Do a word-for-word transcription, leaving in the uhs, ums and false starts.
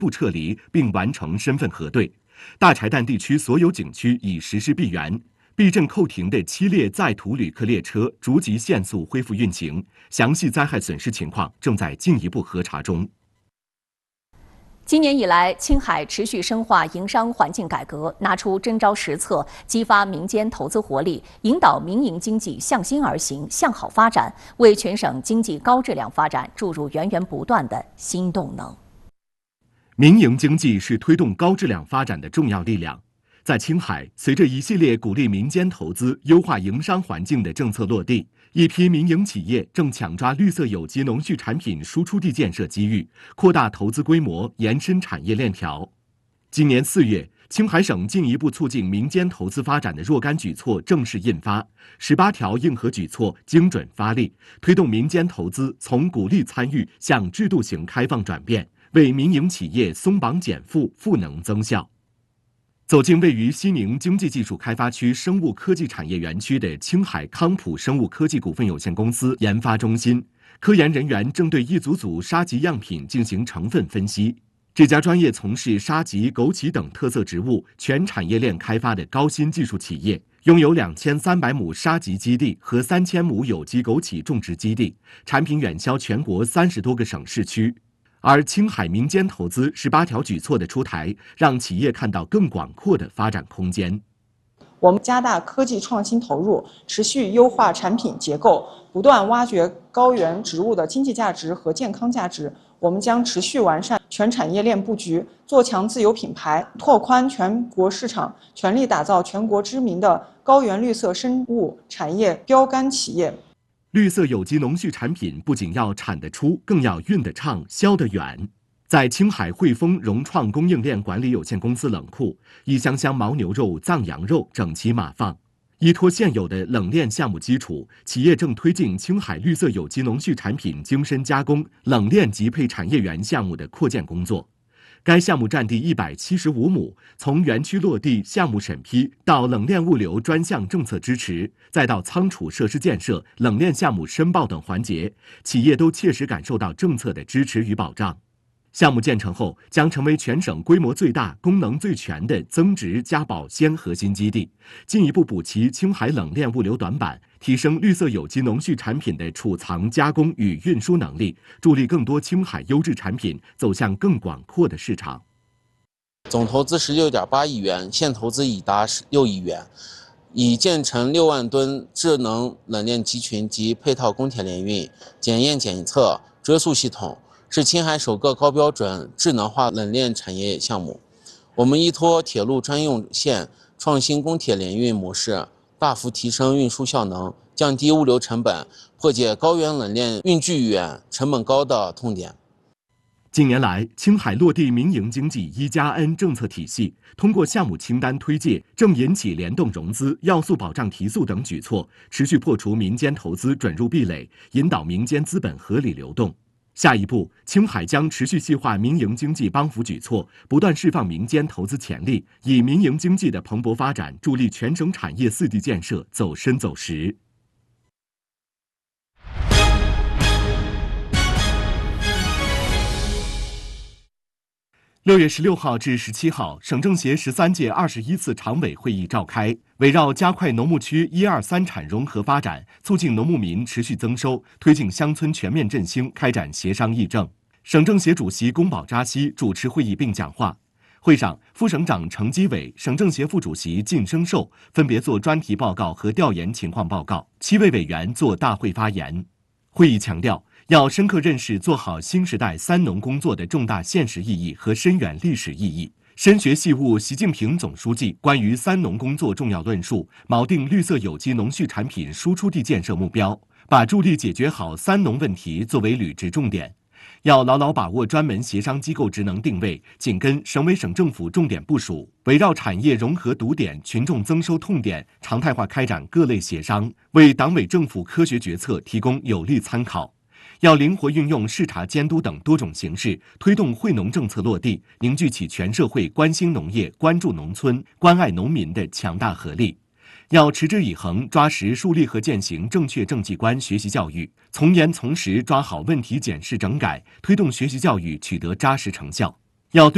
不撤离，并完成身份核对。大柴旦地区所有景区已实施闭园。避震扣停的七列载土旅客列车逐级限速恢复运行，详细灾害损失情况正在进一步核查中。 今年以来，青海持续深化营商环境改革，拿出真招实策，激发民间投资活力，引导民营经济向心而行、向好发展，为全省经济高质量发展注入源源不断的新动能。 民营经济是推动高质量发展的重要力量。在青海，随着一系列鼓励民间投资、优化营商环境的政策落地，一批民营企业正抢抓绿色有机农畜产品输出地建设机遇，扩大投资规模，延伸产业链条。今年四月，青海省进一步促进民间投资发展的若干举措正式印发，十八条硬核举措精准发力，推动民间投资从鼓励参与向制度型开放转变，为民营企业松绑减负、赋能增效。走进位于西宁经济技术开发区生物科技产业园区的青海康普生物科技股份有限公司研发中心，科研人员正对一组组沙棘样品进行成分分析。这家专业从事沙棘、枸杞等特色植物全产业链开发的高新技术企业，拥有两千三百亩沙棘基地和三千亩有机枸杞种植基地，产品远销全国三十多个省市区。而青海民间投资十八条举措的出台，让企业看到更广阔的发展空间。 我们加大科技创新投入，持续优化产品结构，不断挖掘高原植物的经济价值和健康价值。我们将持续完善全产业链布局，做强自有品牌，拓宽全国市场，全力打造全国知名的高原绿色生物产业标杆企业。 绿色有机农畜产品不仅要产得出，更要运得畅、销得远。在青海汇丰融创供应链管理有限公司冷库，一箱箱牦牛肉、藏羊肉整齐码放。依托现有的冷链项目基础，企业正推进青海绿色有机农畜产品精深加工、冷链集配产业园项目的扩建工作。该项目占地一百七十五亩，从园区落地、项目审批到冷链物流专项政策支持，再到仓储设施建设、冷链项目申报等环节，企业都切实感受到政策的支持与保障。项目建成后，将成为全省规模最大、功能最全的增值加保鲜核心基地，进一步补齐青海冷链物流短板，提升绿色有机农畜产品的储藏、加工与运输能力，助力更多青海优质产品走向更广阔的市场。 总投资十六点八亿元，现投资已达六亿元，已建成六万吨智能冷链集群及配套供铁联运、检验检测、追溯系统。是青海首个高标准智能化冷链产业项目。我们依托铁路专用线创新供铁联运模式，大幅提升运输效能，降低物流成本，破解高原冷链运距远、成本高的痛点。 近年来，青海落地民营经济一加 N 政策体系，通过项目清单推介、正引起联动融资、要素保障提速等举措，持续破除民间投资准入壁垒，引导民间资本合理流动。下一步，青海将持续细化民营经济帮扶举措，不断释放民间投资潜力，以民营经济的蓬勃发展助力全省产业四地建设走深走实。六月十六号至十七号，省政协十三届二十一次常委会议召开，围绕加快农牧区一二三产融合发展，促进农牧民持续增收，推进乡村全面振兴开展协商议政。省政协主席龚宝扎西主持会议并讲话。会上，副省长程基伟、省政协副主席靳生寿分别作专题报告和调研情况报告，七位委员作大会发言。会议强调，要深刻认识做好新时代三农工作的重大现实意义和深远历史意义，深学细悟习近平总书记关于三农工作重要论述，锚定绿色有机农畜产品输出地建设目标，把助力解决好三农问题作为履职重点。要牢牢把握专门协商机构职能定位，紧跟省委省政府重点部署，围绕产业融合堵点、群众增收痛点，常态化开展各类协商，为党委政府科学决策提供有力参考。要灵活运用视察监督等多种形式，推动惠农政策落地，凝聚起全社会关心农业、关注农村、关爱农民的强大合力。要持之以恒，抓实树立和践行正确政绩观学习教育，从严从实抓好问题检视整改，推动学习教育取得扎实成效。